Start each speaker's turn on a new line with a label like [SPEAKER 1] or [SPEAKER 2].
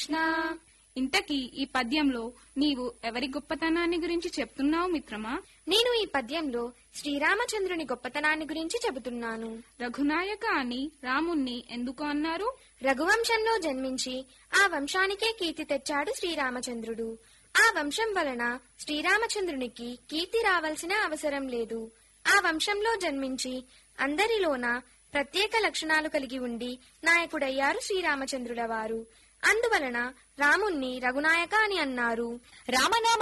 [SPEAKER 1] కృష్ణ.
[SPEAKER 2] ఇంతకీ ఈ పద్యంలో నీవు ఎవరి గొప్పతనాన్ని గురించి చెప్తున్నావు మిత్రమా?
[SPEAKER 1] నేను ఈ పద్యంలో శ్రీరామచంద్రుని గొప్పతనాన్ని గురించి చెబుతున్నాను.
[SPEAKER 2] రఘునాయక అని రాముణ్ణి ఎందుకు అన్నారు?
[SPEAKER 1] రఘువంశంలో జన్మించి ఆ వంశానికే కీర్తి తెచ్చాడు శ్రీరామచంద్రుడు. ఆ వంశం వలన శ్రీరామచంద్రునికి కీర్తి రావాల్సిన అవసరం లేదు. ఆ వంశంలో జన్మించి అందరిలోన ప్రత్యేక లక్షణాలు కలిగి ఉండి నాయకుడయ్యారు శ్రీరామచంద్రుల వారు. అందువలన రాముణ్ణి రఘునాయక అని అన్నారు.
[SPEAKER 3] రామనామ